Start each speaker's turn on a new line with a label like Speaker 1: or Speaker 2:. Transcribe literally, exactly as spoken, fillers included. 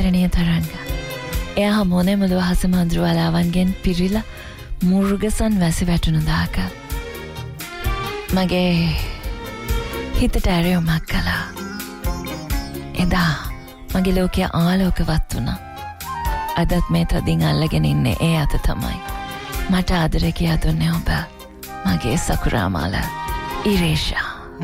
Speaker 1: ආදරණීය තරංග. එයා මොනේ මුළු හසමඳුර වලාවන්ගෙන් පිරිලා මුර්ගසන් වැසි වැටුණු දාක මගේ හිතට ඇරයුමක් කළා. එදා මගේ ලෝකය ආලෝකවත් වුණා. අදත් මේ තදින් අල්ලගෙන ඉන්නේ ඒ අත තමයි. මට ආදරේ කියා දුන්නේ ඔබ. මගේ සකුරාමාල ඉරේෂා.